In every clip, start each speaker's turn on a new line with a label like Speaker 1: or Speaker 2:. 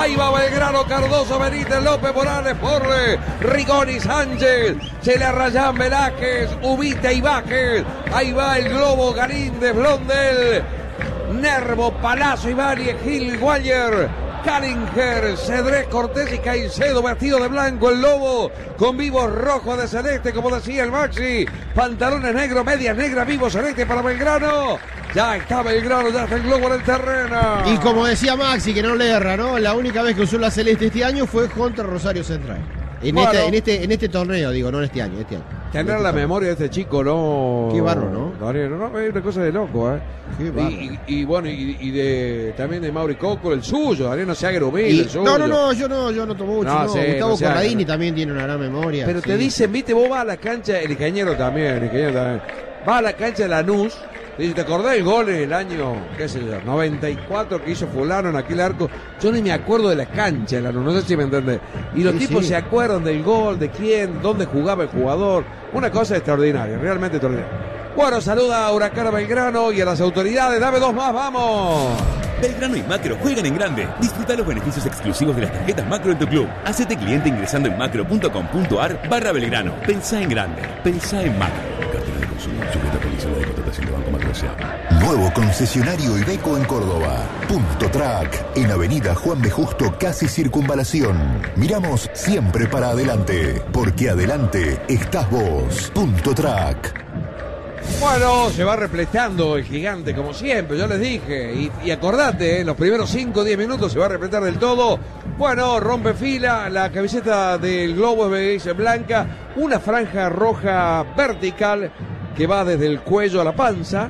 Speaker 1: Ahí va Belgrano, Cardoso, Benítez, López, Morales, Forle, Rigoni, Sánchez. Se le arrayan Velázquez, Ubita y Vázquez. Ahí va el Globo, Galíndez, Blondel, Nervo, Palazzo, Ibáñez, Gil, Guayer, Callinger, Cedrés, Cortés y Caicedo, vestido de blanco el Lobo, con vivos rojos de celeste, como decía el Maxi, pantalones negros, medias negras, vivos celeste para Belgrano. Ya está Belgrano, ya está el Globo en el terreno.
Speaker 2: Y como decía Maxi, que no le erra, ¿no? La única vez que usó la celeste este año fue contra Rosario Central. En este torneo, digo, no en este año.
Speaker 1: Tener la memoria de este chico, ¿no?
Speaker 2: Qué barro, ¿no?
Speaker 1: Daniel, no, es una cosa de loco, ¿eh?
Speaker 2: Qué barro.
Speaker 1: Y bueno, también de Mauri Coco, el suyo, Daniel, no se haga humilde, el suyo.
Speaker 2: Yo no tomo mucho, no.
Speaker 1: Sí,
Speaker 2: Gustavo
Speaker 1: no
Speaker 2: Corradini también tiene una gran memoria.
Speaker 1: Pero
Speaker 2: sí.
Speaker 1: te dicen, viste, vos vas a la cancha, el ingeniero también. Va a la cancha de Lanús. ¿Te acordás del gol en el año, qué sé yo, 94 que hizo fulano en aquel arco? Yo ni me acuerdo de la cancha de Lanús, no sé si me entendés. Y los tipos se acuerdan del gol, de quién, dónde jugaba el jugador. Una cosa extraordinaria, realmente extraordinaria. Bueno, saluda a Huracán, a Belgrano y a las autoridades. Dame dos más, vamos.
Speaker 3: Belgrano y Macro juegan en grande. Disfruta los beneficios exclusivos de las tarjetas Macro en tu club. Hacete cliente ingresando en macro.com.ar/Belgrano. Pensá en grande. Pensá en Macro. Cartera de consumo. Sujeta a condiciones de contratación de Banco Macro S.A.
Speaker 4: Nuevo concesionario Iveco en Córdoba. Punto Track. En Avenida Juan B. Justo, casi Circunvalación. Miramos siempre para adelante. Porque adelante estás vos. Punto Track.
Speaker 1: Bueno, se va repletando el gigante como siempre, yo les dije. Y acordate, en los primeros 5 o 10 minutos se va a repletar del todo. Bueno, rompe fila, la camiseta del Globo es blanca, una franja roja vertical que va desde el cuello a la panza,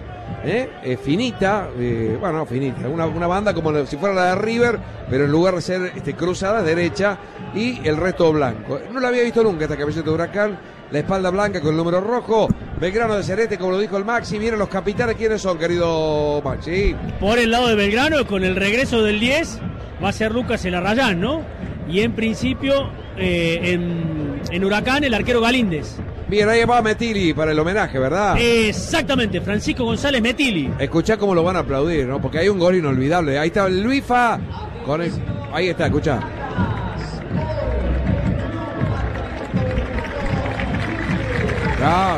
Speaker 1: finita, finita, una banda como si fuera la de River, pero en lugar de ser cruzada, derecha, y el resto blanco. No la había visto nunca esta camiseta de Huracán. La espalda blanca con el número rojo. Belgrano de Celeste, como lo dijo el Maxi. Vienen los capitanes. ¿Quiénes son, querido Maxi?
Speaker 5: Por el lado de Belgrano, con el regreso del 10, va a ser Lucas el Arrayán, ¿no? Y en principio, en Huracán, el arquero Galíndez.
Speaker 1: Bien, ahí va Metili para el homenaje, ¿verdad?
Speaker 5: Exactamente, Francisco González Metili.
Speaker 1: Escuchá cómo lo van a aplaudir, ¿no? Porque hay un gol inolvidable. Ahí está el Luifa. Ahí está, escuchá. Claro.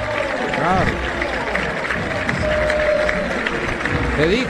Speaker 1: Te dije,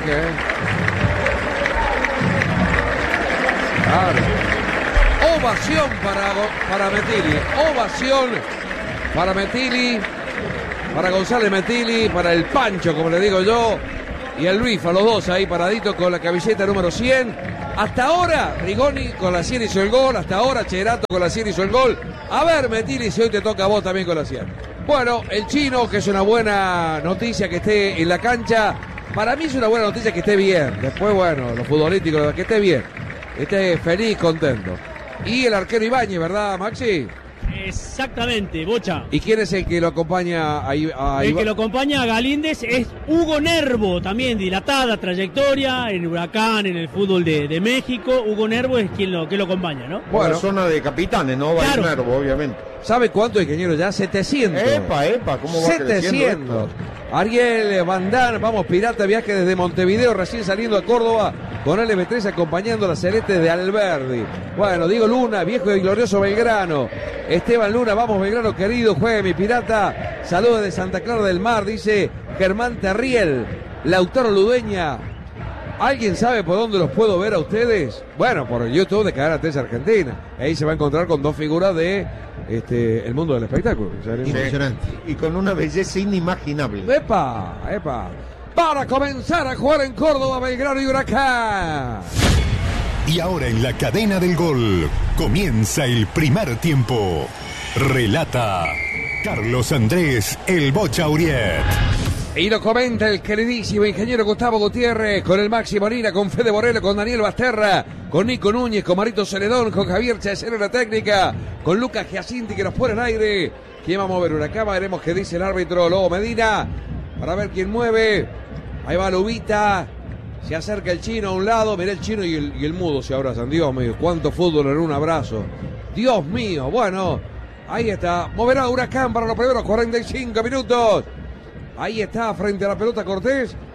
Speaker 1: Claro. Ovación para Metili. Ovación para Metili. Para González Metili. Para el Pancho, como le digo yo. Y el Luifa, los dos ahí paraditos con la camiseta número 100. Hasta ahora, Rigoni con la 100 hizo el gol. Hasta ahora, Cherato con la 100 hizo el gol. A ver, Metili, si hoy te toca a vos también con la 100. Bueno, el Chino, que es una buena noticia que esté en la cancha. Para mí es una buena noticia que esté bien. Después, bueno, los futbolísticos, que esté bien. Esté feliz, contento. Y el arquero Ibáñez, ¿verdad, Maxi?
Speaker 5: Exactamente, Bocha.
Speaker 1: ¿Y quién es el que lo acompaña a
Speaker 5: El que lo acompaña a Galíndez es Hugo Nervo, también dilatada trayectoria en Huracán, en el fútbol de México. Hugo Nervo es quien lo acompaña, ¿no?
Speaker 2: Bueno, la zona de capitanes, ¿no? Va
Speaker 5: claro.
Speaker 2: Nervo, obviamente.
Speaker 1: ¿Sabe cuánto, ingeniero? Ya 700.
Speaker 2: Epa, ¿cómo va
Speaker 1: 700. Ariel Bandán, vamos, Pirata, viaje desde Montevideo, recién saliendo a Córdoba, con LB3 acompañando a la Celeste de Alberdi. Bueno, Diego Luna, viejo y glorioso Belgrano. Esteban Luna, vamos Belgrano querido, juegue mi Pirata. Saludos de Santa Clara del Mar, dice Germán Terriel. Lautaro Ludeña. ¿Alguien sabe por dónde los puedo ver a ustedes? Bueno, por el YouTube de Cadena 3 Argentina. Ahí se va a encontrar con dos figuras de el mundo del espectáculo.
Speaker 2: Impresionante. Y con una belleza inimaginable.
Speaker 1: ¡Epa! Para comenzar a jugar en Córdoba, Belgrano y Huracán.
Speaker 4: Y ahora en la cadena del gol comienza el primer tiempo. Relata Carlos Andrés El Bocha Uriet.
Speaker 1: Y lo comenta el queridísimo ingeniero Gustavo Gutiérrez, con el Maxi Molina, con Fede Borello, con Daniel Basterra, con Nico Núñez, con Marito Celedón, con Javier Chacero en la técnica, con Lucas Giacinti que nos pone en aire. ¿Quién va a mover Huracán? Veremos qué dice el árbitro Lobo Medina, para ver quién mueve. Ahí va Lubita, se acerca el Chino a un lado, mirá el Chino y el Mudo se abrazan. Dios mío, cuánto fútbol en un abrazo. Dios mío, bueno, ahí está. Moverá Huracán para los primeros 45 minutos. Ahí está, frente a la pelota Cortés.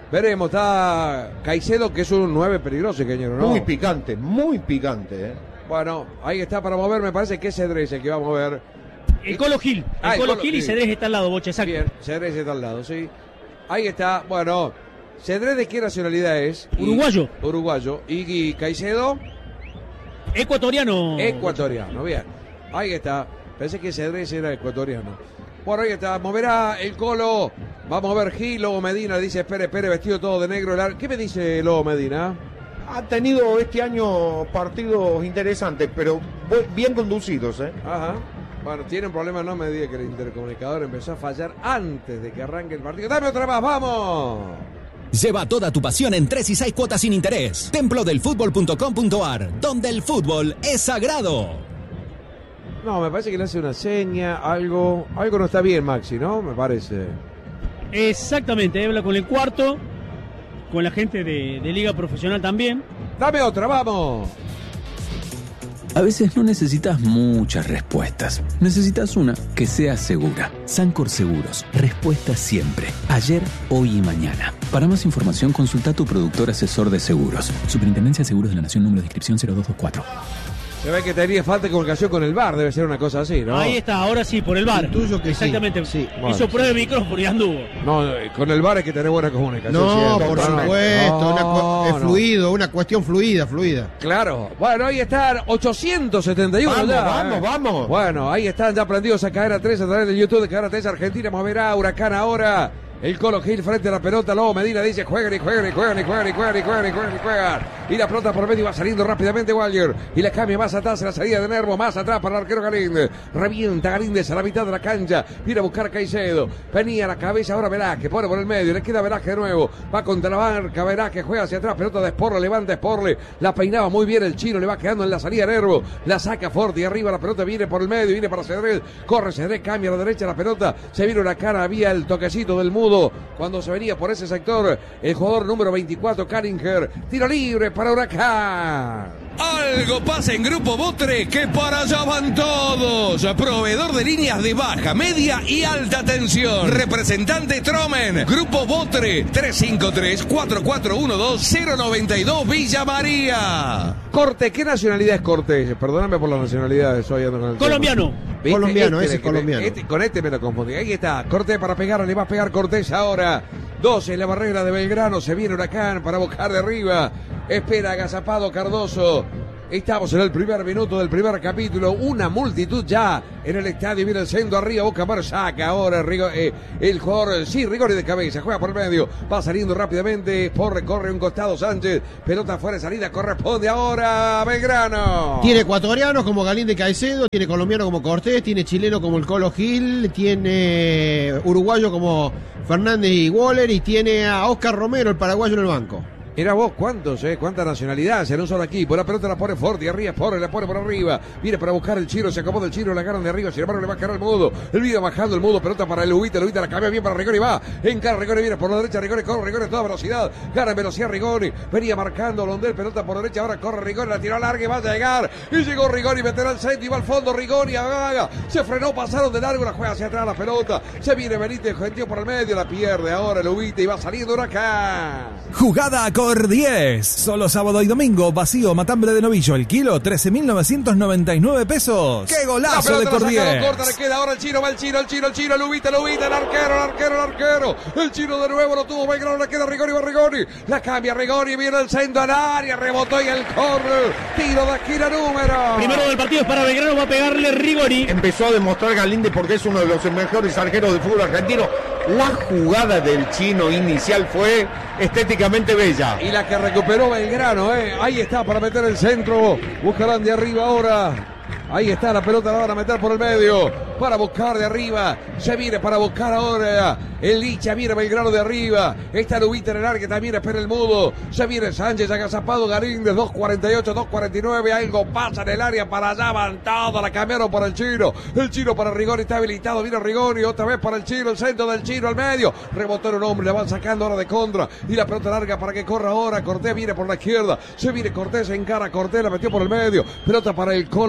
Speaker 1: Veremos, está Caicedo, que es un 9 peligroso, ingeniero, ¿no?
Speaker 6: Muy picante,
Speaker 1: Bueno, ahí está para mover, me parece que es Cedrés el que va a mover.
Speaker 5: El Colo Gil. El Colo Gil y Cedrés está al lado, Bocha, exacto.
Speaker 1: Bien, Cedrés está al lado, sí. Ahí está, bueno, Cedrés, ¿de qué nacionalidad es?
Speaker 5: Uruguayo.
Speaker 1: Uruguayo. ¿Y Caicedo?
Speaker 5: Ecuatoriano.
Speaker 1: Ecuatoriano, bien. Ahí está. Pensé que Cedrés era ecuatoriano. Bueno, ahí está. Moverá el Colo. Vamos a ver Gil. Lobo Medina dice Pérez, vestido todo de negro. ¿Qué me dice Lobo Medina?
Speaker 6: Ha tenido este año partidos interesantes, pero bien conducidos, ¿eh?
Speaker 1: Ajá. Bueno, tiene un problema, no me diga que el intercomunicador empezó a fallar antes de que arranque el partido. ¡Dame otra más, vamos!
Speaker 7: Lleva toda tu pasión en 3 y 6 cuotas sin interés. Templodelfutbol.com.ar, donde el fútbol es sagrado.
Speaker 1: No, me parece que le hace una seña, algo no está bien, Maxi, ¿no? Me parece.
Speaker 5: Exactamente, habla con el cuarto, con la gente de Liga Profesional también.
Speaker 1: ¡Dame otra, vamos!
Speaker 8: A veces no necesitas muchas respuestas. Necesitas una que sea segura. Sancor Seguros. Respuesta siempre. Ayer, hoy y mañana. Para más información, consulta a tu productor asesor de seguros. Superintendencia de Seguros de la Nación, número de inscripción 0224.
Speaker 1: Se ve que tenía falta de comunicación con el VAR, debe ser una cosa así, ¿no?
Speaker 5: Ahí está, ahora sí, por el VAR.
Speaker 2: Intuyo que
Speaker 5: exactamente.
Speaker 2: Sí.
Speaker 5: Bueno, hizo prueba de micrófono y anduvo.
Speaker 1: No, con el VAR hay que tener buena comunicación.
Speaker 2: No,
Speaker 1: siempre.
Speaker 2: por supuesto, es fluido, una cuestión fluida.
Speaker 1: Claro. Bueno, ahí están 871
Speaker 6: Vamos.
Speaker 1: Bueno, ahí están ya prendidos a Cadena 3 a través de YouTube de Cadena 3 Argentina. Moverá Huracán ahora. El Colo Gil frente a la pelota. Lobo Medina dice juegan. Y la pelota por medio va saliendo rápidamente Wallier. Y la cambia más atrás en la salida de Nervo. Más atrás para el arquero Galíndez. Revienta Galíndez a la mitad de la cancha. Viene a buscar Caicedo. Venía a la cabeza ahora Velázquez. Pone por el medio. Le queda Velázquez de nuevo. Va contra la barca. Velázquez juega hacia atrás. Pelota de Sporle. Levanta Sporle. La peinaba muy bien el chino. Le va quedando en la salida Nervo. La saca fuerte y arriba la pelota viene por el medio. Viene para Cedrés. Corre Cedrés. Cambia a la derecha la pelota. Se vino la cara. Había el toquecito del mudo. Cuando se venía por ese sector el jugador número 24 Caringer, tiro libre para Huracán.
Speaker 3: Algo pasa en Grupo Botre, que para allá van todos. Proveedor de líneas de baja, media y alta tensión. Representante Tromen. Grupo Botre, 353-4412-092 Villa María.
Speaker 1: Corte, ¿qué nacionalidad es Cortés? Perdóname por las nacionalidades, soy ando con el
Speaker 5: colombiano.
Speaker 2: Colombiano, ese es colombiano.
Speaker 1: Con este me lo confundí. Ahí está, Cortés para pegar, le va a pegar Cortés ahora. 12 en la barrera de Belgrano, se viene Huracán para buscar de arriba. Espera agazapado Cardoso. Estamos en el primer minuto del primer capítulo. Una multitud ya en el estadio. Viene el centro arriba. Bocamar saca ahora el jugador. Sí, Rigori de cabeza. Juega por el medio. Va saliendo rápidamente. Corre un costado Sánchez. Pelota fuera de salida. Corresponde ahora Belgrano.
Speaker 2: Tiene ecuatorianos como Galíndez Caicedo. Tiene colombiano como Cortés. Tiene chileno como el Colo Gil. Tiene uruguayo como Fernández y Waller. Y tiene a Oscar Romero, el paraguayo, en el banco.
Speaker 1: Mira vos, cuántas nacionalidades en un solo equipo. La pelota la pone fuerte y arriba, la pone por arriba. Viene para buscar el Chiro, se acomoda el Chiro, la agarran de arriba. Sin embargo, le va a caer al Mudo. El video bajando el Mudo, pelota para el Ubita la cambia bien para Rigoni, va. Encara Rigoni, viene por la derecha, Rigoni corre, Rigoni a toda velocidad. Gana en velocidad Rigoni. Venía marcando Londel, pelota por derecha, ahora corre Rigoni, la tiró larga y va a llegar. Y llegó Rigoni, meterá el centro y va al fondo Rigoni, agaga. Se frenó, pasaron de largo, la juega hacia atrás la pelota. Se viene Benítez, gentío por el medio, la pierde ahora el Ubita y va saliendo Huracán.
Speaker 9: Jugada Cor 10. Solo sábado y domingo, vacío, matambre de novillo. El kilo, 13.999 pesos. ¡Qué golazo de Cor 10!
Speaker 1: Corta, le queda ahora el Chino, va el Chino, el Ubita, el arquero. El Chino de nuevo lo tuvo Belgrano, le queda Rigoni, va Rigoni. La cambia Rigoni, viene el centro al área, rebotó y el córner. Tiro de esquina número.
Speaker 5: Primero del partido es para Belgrano, va a pegarle Rigoni.
Speaker 6: Empezó a demostrar Galíndez porque es uno de los mejores arqueros del fútbol argentino. La jugada del Chino inicial fue estéticamente bella.
Speaker 1: Y la que recuperó Belgrano, ahí está para meter el centro. Buscarán de arriba ahora. Ahí está la pelota, la van a meter por el medio. Para buscar de arriba. Se viene para buscar ahora. El Licha viene Belgrano de arriba. Está Lubita en el área, también espera el Mudo. Se viene Sánchez, agazapado Galíndez. 2.48, 2.49. Algo pasa en el área, para allá van todos. La cambiaron para el Chino. El Chino para Rigoni, está habilitado. Viene Rigoni, otra vez para el Chino. El centro del Chino al medio. Rebotó en un hombre, le van sacando ahora de contra. Y la pelota larga para que corra ahora. Cortés viene por la izquierda. Se viene Cortés, encara Cortés, la metió por el medio. Pelota para el Colo Gil.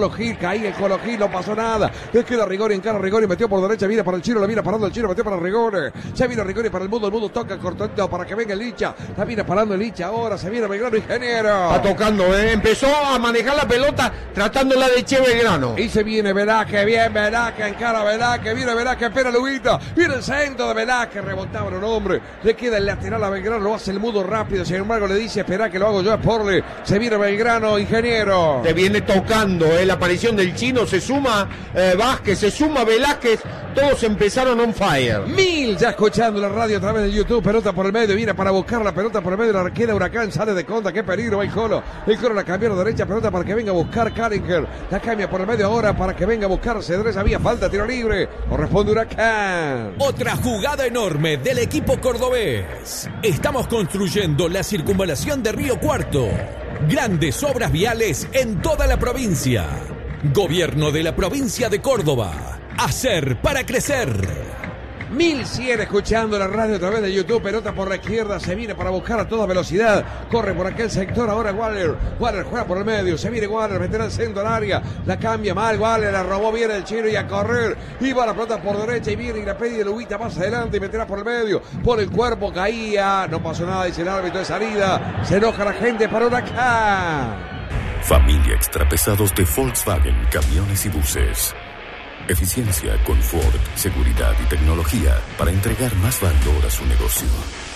Speaker 1: caía el Colo Gil, no pasó nada. Le queda Rigoni, encara Rigoni, metió por derecha, viene para el Chino, la viene parando el Chino, metió para Rigoni. Se viene Rigoni para el mundo toca cortito para que venga el Licha. La viene parando el Licha ahora, se viene Belgrano, Ingeniero.
Speaker 6: Está tocando, empezó a manejar la pelota tratándola de Che Belgrano.
Speaker 1: Y se viene Velázquez, bien Velázquez, encara Velázquez, viene Velázquez, espera Luguita, viene el centro de Velázquez, rebotaba un hombre, le queda el lateral a Belgrano, lo hace el mudo rápido, sin embargo le dice, espera que lo hago yo, es Porle, se viene Belgrano, Ingeniero.
Speaker 6: Se viene tocando, la aparición del Chino, se suma Vázquez, se suma Velázquez, todos empezaron on fire.
Speaker 1: Mil ya escuchando la radio a través del YouTube, pelota por el medio, viene para buscar la pelota por el medio, la queda Huracán, sale de contra, qué peligro, va el Colo la cambió a la derecha, pelota para que venga a buscar Karinger, la cambia por el medio ahora para que venga a buscar Cedrés, había falta, tiro libre, corresponde Huracán.
Speaker 7: Otra jugada enorme del equipo cordobés. Estamos construyendo la circunvalación de Río Cuarto. Grandes obras viales en toda la provincia. Gobierno de la provincia de Córdoba. Hacer para crecer.
Speaker 1: 1100 escuchando la radio a través de YouTube, pelota por la izquierda, se viene para buscar a toda velocidad, corre por aquel sector, ahora Waller juega por el medio, se viene Waller, meterá el centro al área, la cambia mal, Waller la robó bien el Chino y a correr, y va la pelota por derecha y viene y la pide Luguita más adelante y meterá por el medio, por el cuerpo caía, no pasó nada, dice el árbitro de salida, se enoja la gente para Huracán.
Speaker 10: Familia Extrapesados de Volkswagen, camiones y buses. Eficiencia, confort, seguridad y tecnología para entregar más valor a su negocio.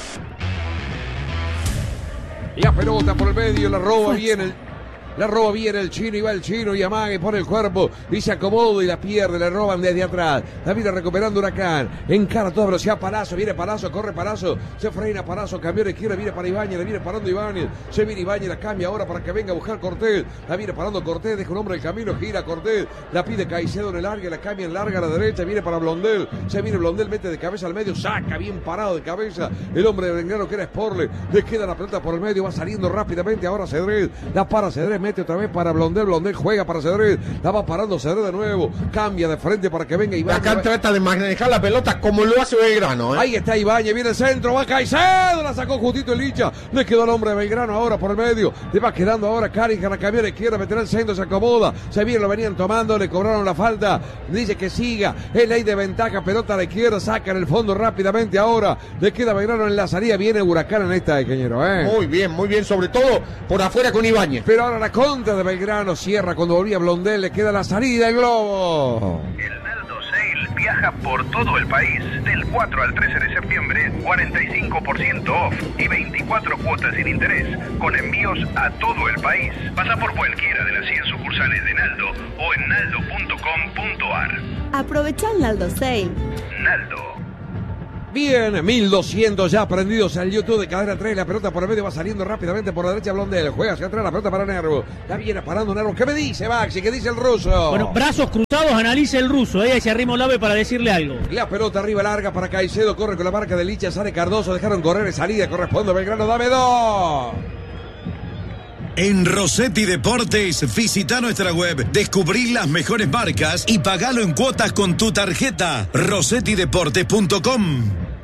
Speaker 1: La pelota por el medio, la roba bien el Chino y va el Chino y amaga y pone el cuerpo y se acomoda y la pierde, le roban desde atrás. La viene recuperando Huracán, encara a toda velocidad Palazzo, viene Palazzo, corre Palazzo, se frena Palazzo, cambió de izquierda, viene para Ibáñez, la viene parando Ibáñez, se viene Ibáñez, la cambia ahora para que venga a buscar Cortés, la viene parando Cortés, deja un hombre del camino, gira Cortés, la pide Caicedo en el área, la cambia en larga a la derecha, viene para Blondel, se viene Blondel, mete de cabeza al medio, saca bien parado de cabeza, el hombre de Belgrano que era Sporle, le queda la pelota por el medio, va saliendo rápidamente ahora Cedrés, la para Cedrés, mete otra vez para Blondel, Blondel juega para Cedrés, la va parando Cedrés de nuevo, cambia de frente para que venga Ibáñez.
Speaker 6: Acá trata de manejar la pelota como lo hace Belgrano.
Speaker 1: Ahí está Ibáñez, viene el centro, va Caicedo, la sacó justito el Licha, le quedó el hombre de Belgrano ahora por el medio, le va quedando ahora Caringer, la cambió a la izquierda, meterá el centro, se acomoda, se viene, lo venían tomando, le cobraron la falta, dice que siga, es ley de ventaja, pelota a la izquierda, saca en el fondo rápidamente ahora, le queda Belgrano en la salida, viene Huracán en esta, ingeniero.
Speaker 6: Muy bien, sobre todo por afuera con Ibáñez.
Speaker 1: Pero ahora la contra de Belgrano cierra cuando volvía Blondel, le queda la salida, el globo.
Speaker 11: El Naldo Sale viaja por todo el país. Del 4 al 13 de septiembre, 45% off y 24 cuotas sin interés, con envíos a todo el país. Pasa por cualquiera de las 100 sucursales de Naldo o en naldo.com.ar.
Speaker 12: Aprovecha el Naldo Sale.
Speaker 11: Naldo.
Speaker 1: Bien, 1200 ya prendidos al YouTube de Cadena 3. La pelota por el medio va saliendo rápidamente por la derecha Blondel. Juega hacia atrás la pelota para Nervo. La viene parando Nervo. ¿Qué me dice Maxi? ¿Qué dice el ruso?
Speaker 5: Bueno, brazos cruzados, analiza el ruso. Ahí se arrima Olave para decirle algo.
Speaker 1: La pelota arriba larga para Caicedo. Corre con la marca de Licha. Sale Cardoso. Dejaron correr en salida. Corresponde a Belgrano. Dame dos.
Speaker 13: En Rossetti Deportes, visita nuestra web, descubrí las mejores marcas y pagalo en cuotas con tu tarjeta. rossettideportes.com.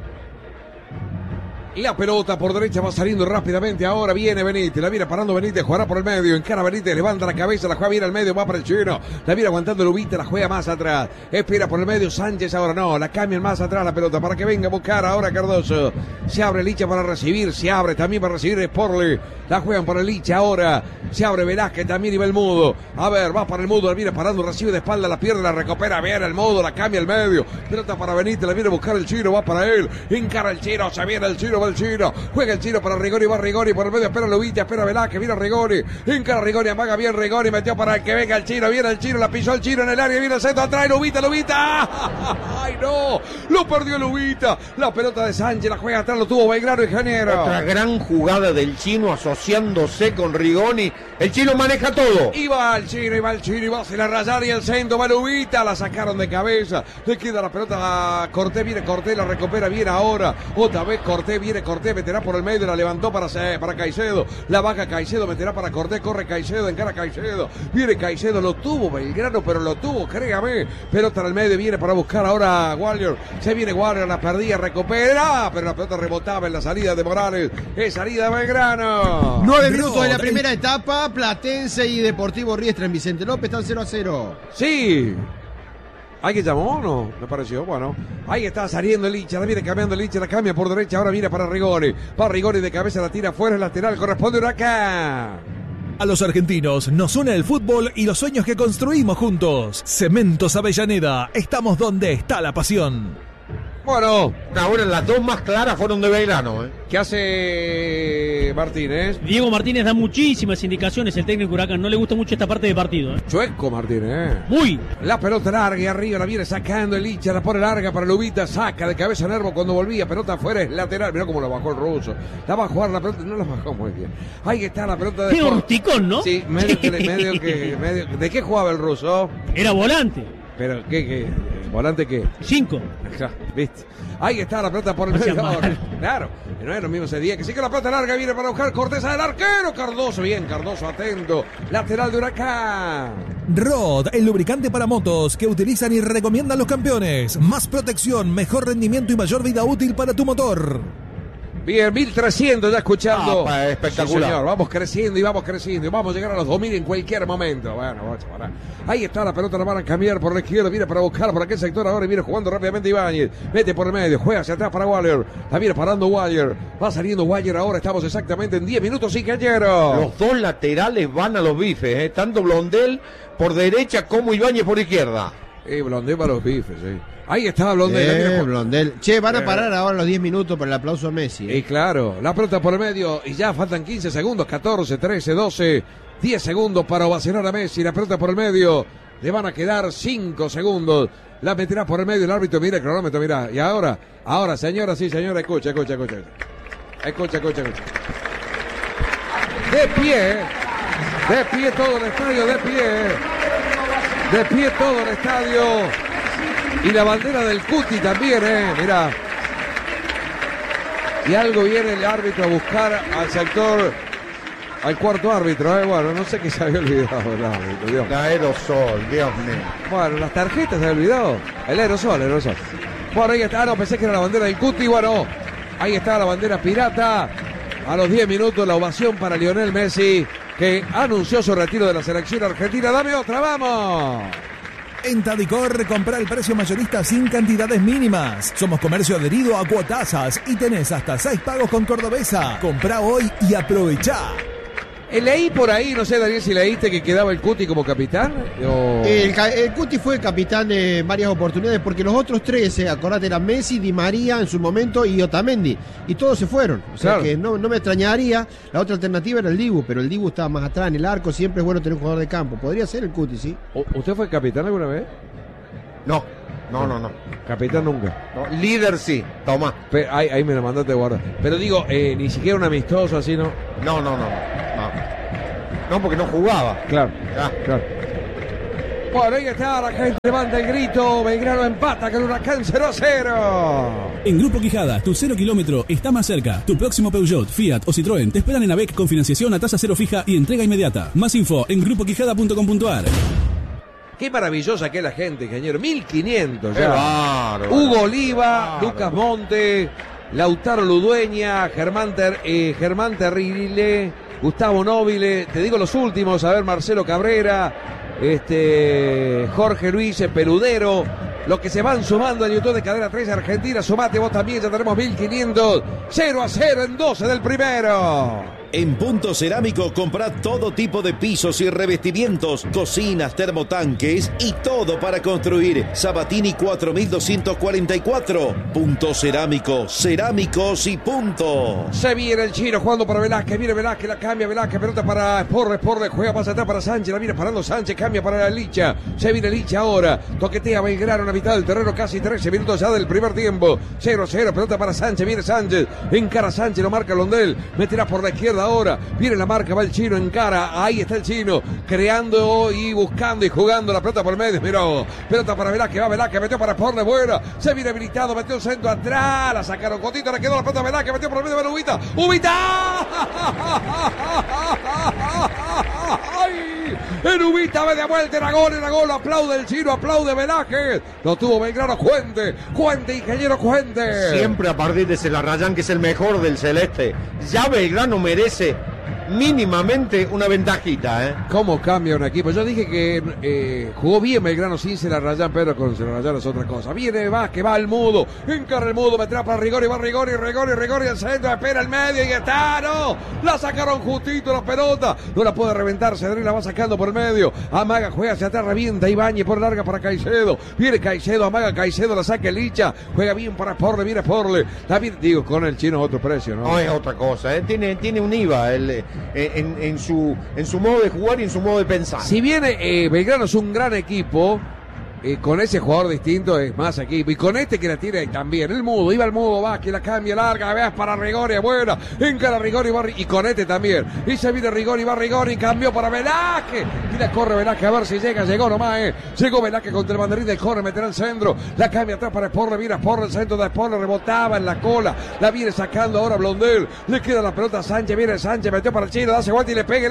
Speaker 1: La pelota por derecha va saliendo rápidamente. Ahora viene Benítez. La viene parando Benítez. Jugará por el medio. Encara Benítez. Levanta la cabeza. La juega bien al medio. Va para el Chino. La viene aguantando Lubita. La juega más atrás. Espera por el medio. Sánchez ahora no. La cambian más atrás la pelota para que venga a buscar ahora Cardoso. Se abre Licha para recibir. Se abre también para recibir Sporle. La juegan para Licha ahora. Se abre Velázquez también y va el Mudo. A ver, va para el Mudo. La viene parando. Recibe de espalda. La pierde. La recupera bien el Mudo. La cambia al medio. Pelota para Benítez. La viene a buscar el Chino. Va para él. Encara el Chino. Se viene el Chino. El Chino, juega el Chino para Rigoni, va Rigoni por el medio, espera Lubita, espera Velázquez, viene Rigoni, encara Rigoni, amaga bien Rigoni, metió para que venga el Chino, viene el Chino, la pisó el Chino en el área, viene el centro, atrás Lubita, ¡ay no! Lo perdió Lubita, la pelota de Sánchez, la juega atrás, lo tuvo Belgrano, ingeniero.
Speaker 6: Otra gran jugada del Chino asociándose con Rigoni, el Chino maneja todo.
Speaker 1: Y va el Chino, y va hacia la rayada y el centro, va Lubita, la sacaron de cabeza, le queda la pelota a Cortés, viene Cortés, la recupera bien ahora, otra vez Cortés viene viene Cortés, meterá por el medio, la levantó para Caicedo, la baja Caicedo, meterá para Cortés, corre Caicedo, encara Caicedo, viene Caicedo, lo tuvo Belgrano, pero lo tuvo, créame, pelota al medio, viene para buscar ahora a Warrior, se viene Warrior, la perdía, recupera, pero la pelota rebotaba en la salida de Morales, es salida de Belgrano.
Speaker 2: 9 minutos de la primera etapa, Platense y Deportivo Riestra en Vicente López están 0-0.
Speaker 1: Sí. ¿Alguien llamó o no? Me pareció, bueno. Ahí está saliendo el Licha, la viene cambiando el Licha, la cambia por derecha, ahora viene para Rigoni. Va Rigoni de cabeza, la tira fuera, el lateral, corresponde Huracán.
Speaker 9: A los argentinos nos une el fútbol y los sueños que construimos juntos. Cementos Avellaneda, estamos donde está la pasión.
Speaker 1: Bueno,
Speaker 6: ahora las dos más claras fueron de Belgrano.
Speaker 1: ¿Qué hace Martínez?
Speaker 5: Diego Martínez da muchísimas indicaciones, el técnico Huracán. No le gusta mucho esta parte de partido.
Speaker 1: Chueco Martínez.
Speaker 5: Muy.
Speaker 1: La pelota larga y arriba, la viene sacando el Licha, la pone larga para Lubita, saca de cabeza Nervo cuando volvía, pelota afuera, es lateral. Mirá cómo la bajó el ruso. La va a jugar la pelota, no la bajó muy bien. Ahí está la pelota de...
Speaker 5: Qué horticón, ¿no?
Speaker 1: Sí, medio que... ¿De qué jugaba el ruso?
Speaker 5: Era volante.
Speaker 1: ¿Pero qué? ¿Volante qué?
Speaker 5: 5.
Speaker 1: ¿Viste? Ahí está la pelota por el medio. Claro, no es lo mismo ese día. Que sí que la pelota larga viene para buscar Corteza del arquero. Cardoso, bien, Cardoso atento. Lateral de Huracán.
Speaker 9: Rod, el lubricante para motos que utilizan y recomiendan los campeones. Más protección, mejor rendimiento y mayor vida útil para tu motor.
Speaker 1: Bien, 1300 ya escuchando.
Speaker 6: Espectacular.
Speaker 1: Sí, señor, vamos creciendo y vamos creciendo. Y vamos a llegar a los 2000 en cualquier momento. Bueno, vamos a parar. Ahí está la pelota, la van a cambiar por la izquierda. Viene para buscar por aquel sector ahora y viene jugando rápidamente Ibáñez. Mete por el medio, juega hacia atrás para Waller. La viene parando Waller. Va saliendo Waller ahora. Estamos exactamente en 10 minutos y cayero.
Speaker 6: Los dos laterales van a los bifes, tanto Blondel por derecha como Ibáñez por izquierda.
Speaker 1: Blondel para los bifes, sí. Ahí está Blondel.
Speaker 2: Blondel. Che, van a parar ahora los 10 minutos para el aplauso a Messi.
Speaker 1: Y claro, la pelota por el medio y ya faltan 15 segundos, 14, 13, 12, 10 segundos para ovacionar a Messi. La pelota por el medio, le van a quedar 5 segundos. La meterá por el medio el árbitro, mira el cronómetro, mira. Y ahora, señora, sí, señora, escucha. Escucha. De pie todo el estadio, de pie todo el estadio. Y la bandera del Cuti también, mirá. Y algo viene el árbitro a buscar al sector, al cuarto árbitro, Bueno, no sé qué se había olvidado el árbitro, Dios.
Speaker 6: La aerosol, Dios mío.
Speaker 1: Bueno, las tarjetas se había olvidado. El aerosol. Bueno, ahí está, pensé que era la bandera del Cuti, bueno. Ahí está la bandera pirata. A los 10 minutos la ovación para Lionel Messi, que anunció su retiro de la selección argentina. Dame otra, vamos.
Speaker 9: En Tadicor, compra el precio mayorista sin cantidades mínimas. Somos comercio adherido a Cuotasas y tenés hasta 6 pagos con Cordobesa. Comprá hoy y aprovechá.
Speaker 1: Leí por ahí, no sé, Daniel, si leíste que quedaba el Cuti como capitán.
Speaker 2: El Cuti fue capitán en varias oportunidades porque los otros 13, acordate, eran Messi, Di María en su momento y Otamendi. Y todos se fueron. O sea que no me extrañaría. La otra alternativa era el Dibu, pero el Dibu estaba más atrás en el arco. Siempre es bueno tener un jugador de campo. Podría ser el Cuti, ¿sí?
Speaker 1: ¿Usted fue capitán alguna vez?
Speaker 6: No.
Speaker 1: Capitán nunca.
Speaker 6: No, líder sí, toma.
Speaker 1: Ahí me la mandaste a guardar. Pero digo, ni siquiera un amistoso así, ¿no?
Speaker 6: No, porque no jugaba.
Speaker 1: Claro. Bueno, ahí está, la gente levanta el grito. Belgrano empata con Huracán 0-0.
Speaker 14: En Grupo Quijada, tu 0 kilómetro está más cerca. Tu próximo Peugeot, Fiat o Citroën te esperan en AVEC con financiación a tasa cero fija y entrega inmediata. Más info en grupoquijada.com.ar.
Speaker 1: Qué maravillosa que es la gente, ingeniero. 1500 ya.
Speaker 6: Bárbaro.
Speaker 1: Hugo Oliva, Lucas Monte, Lautaro Ludueña, Germán Terrile, Gustavo Nobile. Te digo los últimos, a ver, Marcelo Cabrera, Jorge Luis Peludero. Los que se van sumando en YouTube de Cadena 3 Argentina. Sumate vos también, ya tenemos 1500. 0-0 en 12 del primero.
Speaker 13: En Punto Cerámico comprá todo tipo de pisos y revestimientos, cocinas, termotanques y todo para construir. Sabatini 4244. Punto Cerámico, cerámicos y punto.
Speaker 1: Se viene el chino jugando para Velázquez, viene Velázquez, la cambia Velázquez, pelota para Sporre, juega más atrás para Sánchez, la viene parando Sánchez, cambia para la Licha. Se viene Licha ahora, toquetea Belgrano en la mitad del terreno, casi 13 minutos ya del primer tiempo. 0-0, pelota para Sánchez, viene Sánchez, encara Sánchez, lo marca Londel, meterá por la izquierda. izquierda ahora. Viene la marca, va el chino en cara. Ahí está el chino, creando y buscando y jugando la pelota por el medio. Miró, pelota para Velázquez, va Velázquez, metió para Sporle, buena. Se viene habilitado, metió el centro atrás. La sacaron Cotito, le quedó la pelota a Velázquez, metió por el medio de Ubita. ¡Ubita! ¡Ay! En Ubita, media vuelta, era gol, aplaude el chino, aplaude Velázquez. Lo tuvo Belgrano, Cuente, ingeniero Cuente.
Speaker 6: Siempre a partir de Celarrayán, que es el mejor del celeste. Ya Belgrano merece mínimamente una ventajita, ¿eh?
Speaker 1: ¿Cómo cambia un equipo? Yo dije que jugó bien Belgrano sin Celarrayán, pero con Celarrayán es otra cosa. Viene Vázquez, va al Mudo, encara el Mudo, meterá para Rigori, va Rigori al centro, espera el medio y está, no, la sacaron justito la pelota, no la puede reventar, Cedrín la va sacando por el medio, amaga, juega hacia atrás, revienta Ibáñez por larga para Caicedo, viene Caicedo, amaga Caicedo, la saca Licha, juega bien para Sporle, viene Sporle, digo, con el chino es otro precio, ¿no?
Speaker 6: No, es otra cosa, ¿eh? Tiene un IVA, en su modo de jugar y en su modo de pensar.
Speaker 1: Si bien Belgrano es un gran equipo, con ese jugador distinto es más equipo, y con este que la tira también, el Mudo, iba el Mudo, va, que la cambia larga, veas para Rigori, buena, encara Rigori, y con este también, y se viene Rigori, va Rigori, cambió para Velázquez, y la corre Velázquez, a ver si llegó nomás, llegó Velázquez contra el banderín del corre, meterá el centro, la cambia atrás para Sporle, viene Sporle, el centro de Sporle, rebotaba en la cola, la viene sacando ahora Blondel, le queda la pelota a Sánchez, viene Sánchez, metió para el chino, hace vuelta y le pegó.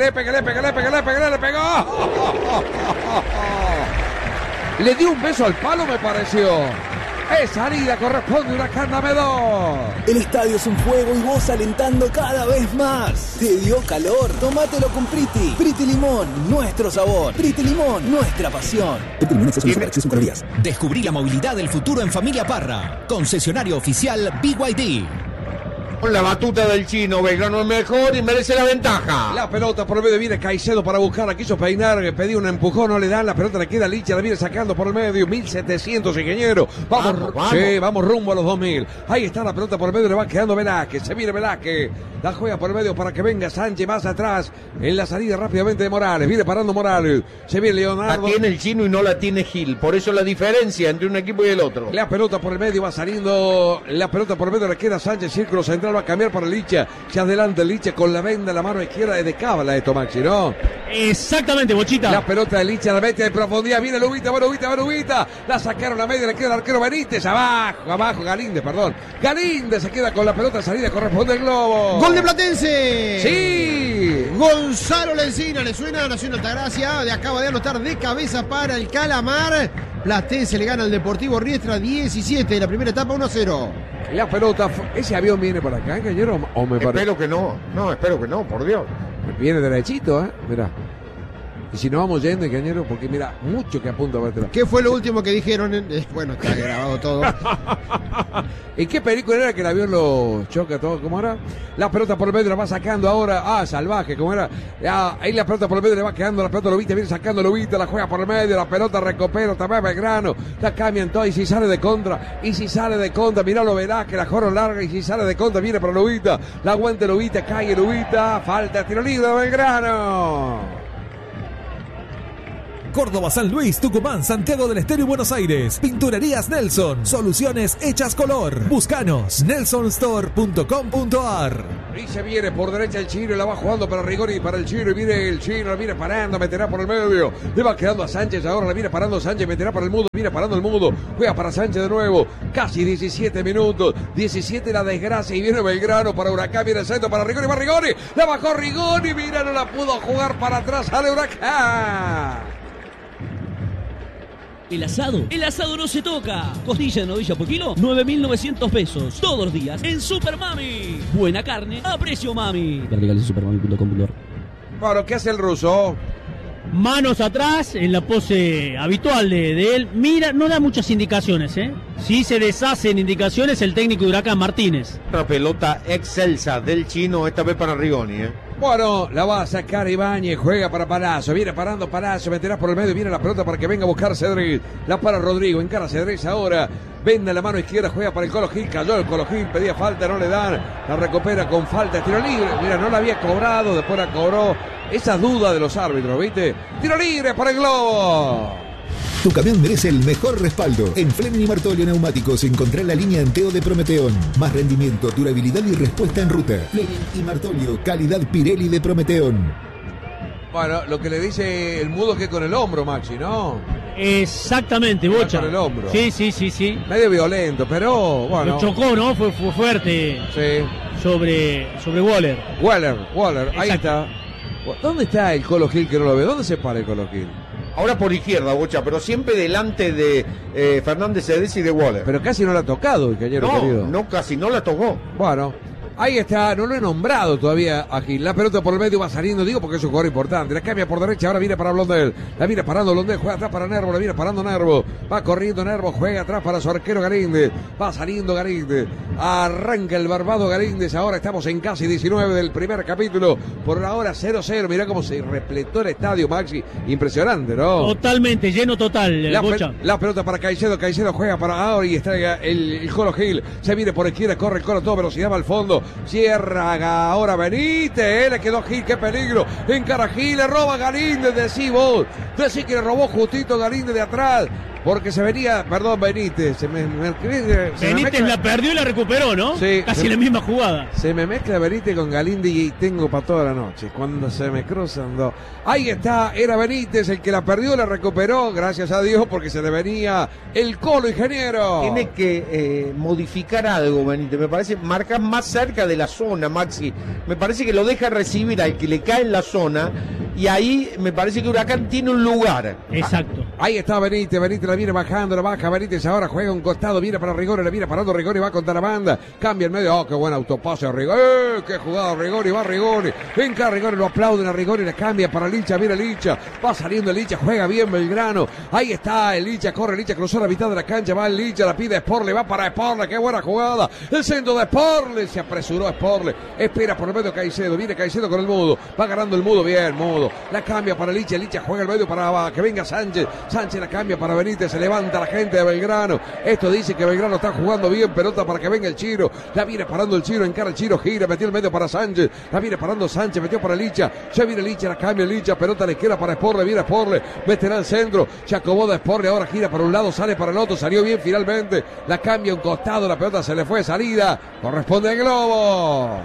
Speaker 1: Le dio un beso al palo, me pareció. Es salida, corresponde Huracán, dame 2.
Speaker 15: El estadio es un fuego y vos alentando cada vez más. ¿Te dio calor? Tómatelo con Priti. Priti Limón, nuestro sabor. Priti Limón, nuestra pasión.
Speaker 14: Priti Limón, exceso con calorías.
Speaker 16: Descubrí la movilidad del futuro en Familia Parra. Concesionario oficial BYD.
Speaker 6: Con la batuta del chino, Belgrano es mejor y merece la ventaja.
Speaker 1: La pelota por el medio, viene Caicedo para buscarla, quiso peinar, pedía un empujón, no le dan, la pelota le queda a Licha, la viene sacando por el medio, 1700 ingeniero. Vamos. Sí, vamos rumbo a los 2000. Ahí está la pelota por el medio, le va quedando Velázquez, se viene Velázquez, la juega por el medio para que venga Sánchez más atrás, en la salida rápidamente de Morales, viene parando Morales, se viene Leonardo.
Speaker 6: La tiene el chino y no la tiene Gil, por eso la diferencia entre un equipo y el otro.
Speaker 1: La pelota por el medio, va saliendo, la pelota por el medio le queda a Sánchez, círculo central, va a cambiar para Licha, se adelanta Licha con la venda en la mano izquierda de cábala esto, Maxi, ¿no?
Speaker 5: Exactamente, Bochita.
Speaker 1: La pelota de Licha, la mete de profundidad, viene Lubita, la sacaron a media, le queda el arquero Benítez, abajo, Galíndez se queda con la pelota, salida, corresponde el globo.
Speaker 2: ¡Gol de Platense!
Speaker 1: ¡Sí!
Speaker 2: Gonzalo Lencina, le suena, Nación Altagracia, acaba de anotar de cabeza para el Calamar. Platense le gana al Deportivo Riestra 17 de la primera etapa, 1-0.
Speaker 1: La pelota, ¿ese avión viene para acá, ingeniero? ¿O me parece?
Speaker 6: Espero que no, por Dios.
Speaker 1: Viene derechito, mirá. Y si nos vamos yendo, ingeniero, porque mira, mucho que apunta para atrás.
Speaker 2: ¿Qué fue lo último que dijeron? Bueno, está grabado todo.
Speaker 1: ¿En qué película era que el avión lo choca todo? ¿Cómo era? La pelota por el medio la va sacando ahora. Salvaje, ¿cómo era? Ahí la pelota por el medio le va quedando la pelota, Lobita viene sacando Lobita, la juega por el medio, la pelota recupera también Belgrano, la cambian todo y si sale de contra, miralo Velázquez, la jorro larga y si sale de contra viene para Lobita, la aguante Lobita, cae Lobita, falta, tiro libre de Belgrano.
Speaker 9: Córdoba, San Luis, Tucumán, Santiago del Estero y Buenos Aires. Pinturerías Nelson. Soluciones hechas color. Búscanos. nelsonstore.com.ar.
Speaker 1: Y se viene por derecha el chino, la va jugando para Rigori y para el chino. Y viene el chino, la viene parando, meterá por el medio. Le va quedando a Sánchez, ahora la viene parando Sánchez, meterá para el Mudo, viene parando el Mudo. Juega para Sánchez de nuevo. Casi 17 minutos. 17 la desgracia y viene Belgrano para Huracán. Viene el centro para Rigori, va Rigori. La bajó Rigori, mira, no la pudo jugar para atrás. Sale Huracán.
Speaker 17: El asado no se toca. Costilla de novilla por kilo, 9.900 pesos. Todos los días en Super Mami. Buena carne a precio mami.
Speaker 14: supermami.com.ar.
Speaker 1: Bueno, ¿qué hace el ruso?
Speaker 5: Manos atrás, en la pose habitual de él. Mira, no da muchas indicaciones, Sí se deshacen indicaciones el técnico de Huracán, Martínez.
Speaker 6: Una pelota excelsa del chino, esta vez para Rigoni,
Speaker 1: Bueno, la va a sacar Ibáñez, juega para Palazzo, viene parando Palazzo, meterá por el medio, viene la pelota para que venga a buscar Cedric, la para Rodrigo, encara Cedric ahora, vende la mano izquierda, juega para el Colo Gil, cayó el Colo Gil, pedía falta, no le dan, la recupera con falta, tiro libre, mira, no la había cobrado, después la cobró, esa duda de los árbitros, ¿viste? Tiro libre para el Globo.
Speaker 18: Tu camión merece el mejor respaldo. En Fleming y Martolio Neumáticos encontrá la línea Anteo de Prometeón. Más rendimiento, durabilidad y respuesta en ruta. Fleming y Martolio, calidad Pirelli de Prometeón.
Speaker 1: Bueno, lo que le dice el mudo que con el hombro, Maxi, ¿no?
Speaker 5: Exactamente, Bocha.
Speaker 1: Con el hombro.
Speaker 5: Sí.
Speaker 1: Medio violento, pero bueno.
Speaker 5: Lo chocó, ¿no? Fue fuerte.
Speaker 1: Sí.
Speaker 5: Sobre Waller.
Speaker 1: Waller, ahí está. ¿Dónde está el Colo Gil que no lo ve? ¿Dónde se para el Colo Gil?
Speaker 6: Ahora por izquierda, Bocha, pero siempre delante de Fernández Cedés y de Waller.
Speaker 1: Pero casi no la ha tocado, ingeniero querido.
Speaker 6: No, casi no la tocó.
Speaker 1: Bueno, ahí está, no lo he nombrado todavía a Gil. La pelota por el medio va saliendo, digo porque es un jugador importante. La cambia por derecha, ahora viene para Blondel. La viene parando Blondel, juega atrás para Nervo, la viene parando Nervo. Va corriendo Nervo, juega atrás para su arquero Galíndez. Va saliendo Galíndez. Arranca el barbado Galíndez. Ahora estamos en casi 19 del primer capítulo. Por ahora 0-0. Mirá cómo se repletó el estadio, Maxi. Impresionante, ¿no?
Speaker 5: Totalmente, lleno total,
Speaker 1: la pelota para Caicedo. Caicedo juega para ahora y estrella el Colo Gil. Se viene por izquierda, corre el Colo a toda velocidad, va al fondo. Cierra ahora Benítez, le quedó Gil, qué peligro. Encara Gil, le roba Galíndez, decí vos. Decí que le robó justito Galíndez de atrás. Porque se venía, perdón, Benítez.
Speaker 5: Benítez la perdió y la recuperó, ¿no?
Speaker 1: Sí.
Speaker 5: Casi la misma jugada.
Speaker 1: Se me mezcla Benítez con Galíndez y tengo para toda la noche. Cuando se me cruzan dos. Ahí está, era Benítez el que la perdió, la recuperó, gracias a Dios, porque se le venía el Colo, ingeniero.
Speaker 6: Tiene que modificar algo, Benítez. Me parece, marcar más cerca de la zona, Maxi. Me parece que lo deja recibir al que le cae en la zona. Y ahí me parece que Huracán tiene un lugar.
Speaker 5: Exacto.
Speaker 1: Ahí está Benítez la viene bajando, la baja Benítez, ahora juega un costado, viene para Rigori, la viene parando Rigori, va contra la banda, cambia el medio, oh, qué buen autopase a Rigori, qué jugada Rigori, va Rigori, venga Rigori, lo aplauden a Rigori, la cambia para Licha, viene Licha, va saliendo Licha, juega bien Belgrano, ahí está el Licha, corre Licha, cruzó la mitad de la cancha, va el Licha, la pide Sporle, va para Sporle, qué buena jugada, el centro de Sporle, se apresuró Sporle, espera por el medio Caicedo, viene Caicedo con el Mudo, va ganando el Mudo, bien Mudo, la cambia para Licha, Licha juega el medio para que venga Sánchez, Sánchez la cambia para Benítez, se levanta la gente de Belgrano, esto dice que Belgrano está jugando bien, pelota para que venga el Chiro, la viene parando el Chiro, encara el Chiro, gira, metió el medio para Sánchez, la viene parando Sánchez, metió para Licha, ya viene Licha, la cambia Licha, pelota a la izquierda para Sporle, viene Sporle, meterá al centro, se acomoda Sporle, ahora gira para un lado, sale para el otro, salió bien finalmente, la cambia a un costado, la pelota se le fue salida, corresponde al Globo.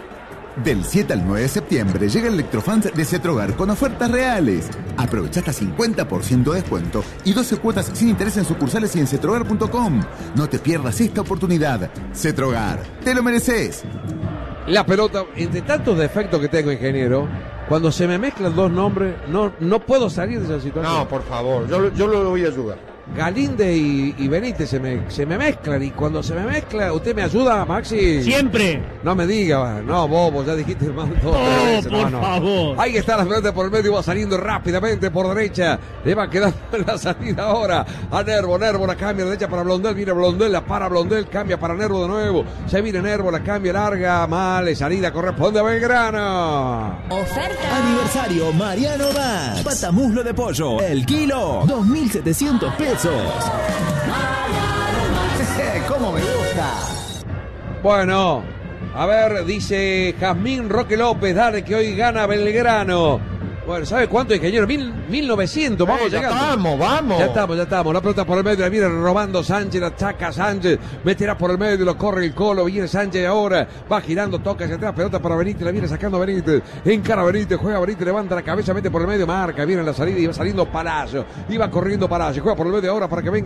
Speaker 19: Del 7 al 9 de septiembre llega el Electrofans de Cetrogar con ofertas reales. Aprovecha hasta 50% de descuento y 12 cuotas sin interés en sucursales y en cetrogar.com. No te pierdas esta oportunidad. Cetrogar, te lo mereces.
Speaker 1: La pelota, entre tantos defectos que tengo, ingeniero, cuando se me mezclan dos nombres, no puedo salir de esa situación.
Speaker 6: No, por favor, yo lo voy a ayudar.
Speaker 1: Galíndez y Benítez se me mezclan, y cuando se me mezcla, ¿usted me ayuda, Maxi?
Speaker 5: Siempre.
Speaker 1: No me diga, no, bobo, ya dijiste hermano.
Speaker 5: Por favor.
Speaker 1: Ahí está la pelota por el medio, va saliendo rápidamente por derecha, le va quedando la salida ahora a Nervo, la cambia derecha para Blondel, viene Blondel, la para Blondel, cambia para Nervo de nuevo, se viene Nervo, la cambia larga, mal, salida, corresponde a Belgrano.
Speaker 16: Oferta. Aniversario Mariano Max. Patamuslo de pollo, el kilo, 2.700 pesos.
Speaker 19: ¿Cómo me gusta?
Speaker 1: Bueno, a ver, dice Jazmín Roque López, dale que hoy gana Belgrano. Bueno, ¿sabe cuánto, ingeniero? 1900, vamos llegando.
Speaker 6: Vamos.
Speaker 1: Ya estamos. La pelota por el medio, la viene robando Sánchez, la ataca Sánchez, meterá por el medio, lo corre el Colo, viene Sánchez ahora, va girando, toca hacia atrás, pelota para Benítez, la viene sacando Benítez, encara Benítez, juega Benítez, levanta la cabeza, mete por el medio, marca, viene la salida y va saliendo Palacio, iba corriendo Palacio, juega por el medio ahora para que venga